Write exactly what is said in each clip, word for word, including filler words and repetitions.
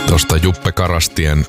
Tuosta Juppe Karastien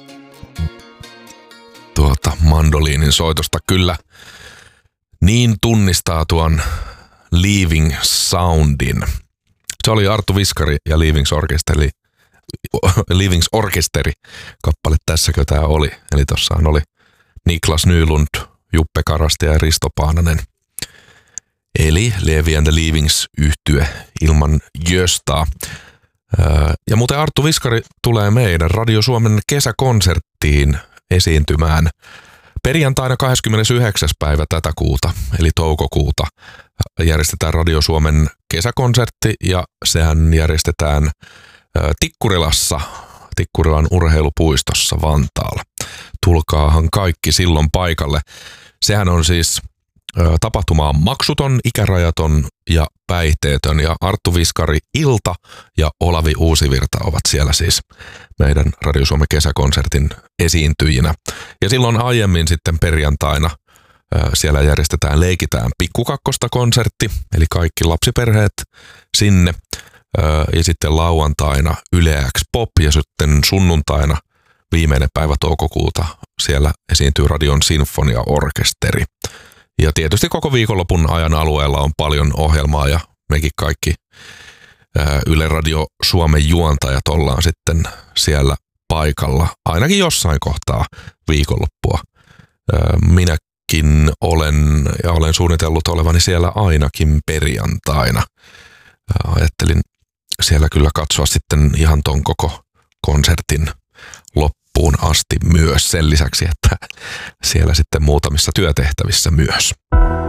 tuota mandoliinin soitosta kyllä niin tunnistaa tuon Leaving Soundin. Se oli Arttu Viskari ja Leavings Orkesteri, Leavings Orkesteri kappale tässäkö tää oli. Eli tossahan oli Niklas Nylund, Juppe Karastia ja Risto Paananen. Eli Levi and the Leavings -yhtye ilman Jöstaa. Ja muuten Arttu Viskari tulee meidän Radio Suomen kesäkonserttiin esiintymään perjantaina kahdeskymmenesyhdeksäs päivä tätä kuuta, eli toukokuuta. Järjestetään Radio Suomen kesäkonsertti ja sehän järjestetään Tikkurilassa, Tikkurilan urheilupuistossa Vantaalla. Tulkaahan kaikki silloin paikalle. Sehän on siis tapahtuma on maksuton, ikärajaton ja päihteetön, ja Arttu Viskari Ilta ja Olavi Uusivirta ovat siellä siis meidän Radio Suomen kesäkonsertin esiintyjinä. Ja silloin aiemmin sitten perjantaina siellä järjestetään Leikitään Pikkukakkosta -konsertti, eli kaikki lapsiperheet sinne. Ja sitten lauantaina Yle X Pop ja sitten sunnuntaina viimeinen päivä toukokuuta siellä esiintyy Radion Sinfonia-orkesteri. Ja tietysti koko viikonlopun ajan alueella on paljon ohjelmaa ja mekin kaikki ää, Yle Radio Suomen juontajat ollaan sitten siellä paikalla ainakin jossain kohtaa viikonloppua. Ää, minäkin olen ja olen suunnitellut olevani siellä ainakin perjantaina. Ää, ajattelin siellä kyllä katsoa sitten ihan ton koko konsertin loppuun asti myös sen lisäksi, että siellä sitten muutamissa työtehtävissä myös.